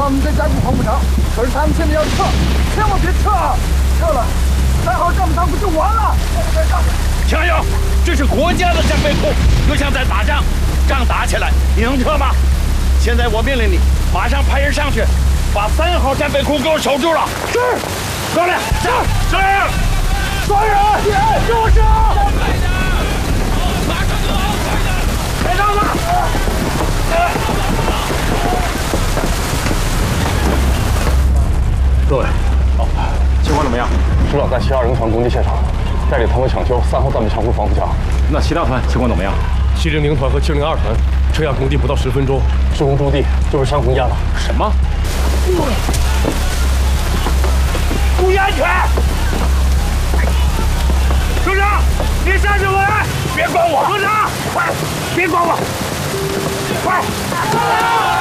我们的加固防不成，可是他们现在要撤，千万别撤啊！撤了，3号战场不就完了？ 强勇，这是国家的战备库，又像在打仗，仗打起来，你能撤吗？现在我命令你，马上派人上去，把3号战备库给我守住了。 是， 高亮，上！是， 抓人，给我上！ 马上就好，快点！别动了！ 各位，情况怎么样？师长在72人团攻击现场，带领团伙抢修3号战备仓库防护墙。 那其他团情况怎么样 700团和702团撤下工地不到10分钟，施工驻地就被山洪淹了。 什么？ 注意安全！首长，你上去来！别管我！首长，快！别管我！快！